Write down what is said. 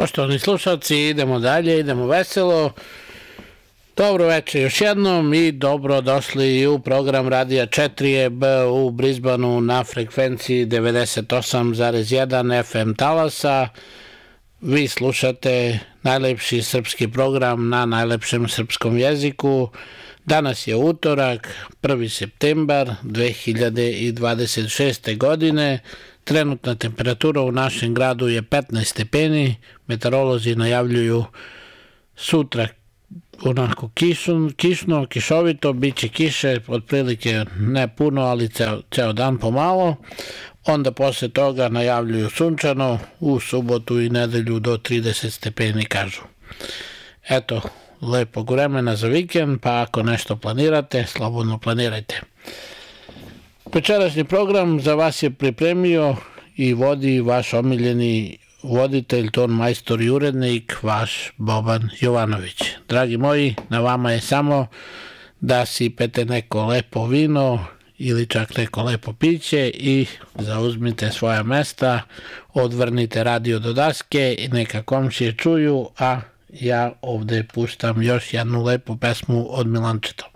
Poštovani slušalci, idemo dalje, idemo veselo. Dobro večer još jednom i dobro došli u program Radija 4B u Brisbaneu na frekvenciji 98,1 FM talasa. Vi slušate najlepši srpski program na najlepšem srpskom jeziku. Danas je utorak, 1. septembar 2026. godine. Trenutna temperatura u našem gradu je 15 stepeni. Meteorolozi najavljuju sutra onako kišno, kišovito, bit će kiše, otprilike ne puno, ali ceo dan pomalo. Onda posle toga najavljuju sunčano, u subotu i nedelju do 30 stepeni kažu. Eto, lepog vremena za vikend, pa ako nešto planirate, slobodno planirajte. Večerašnji program za vas je pripremio i vodi vaš omiljeni voditelj, ton majstor i urednik, vaš Boban Jovanović. Dragi moji, na vama je samo da sipete neko lepo vino ili čak neko lepo piće i zauzmite svoja mesta, odvrnite radio do daske i neka komšije čuju, a ja ovde puštam još jednu lepu pesmu od Milančeta.